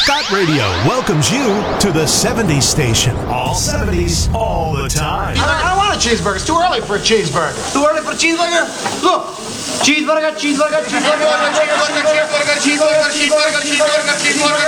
Dot Radio welcomes you to the 70s station. All 70s, all the time. I don't want a cheeseburger. It's too early for a cheeseburger. Too early for a cheeseburger? Look. Cheeseburger, cheeseburger, cheeseburger, cheeseburger, cheeseburger, cheeseburger, cheeseburger, cheeseburger, cheeseburger, cheeseburger.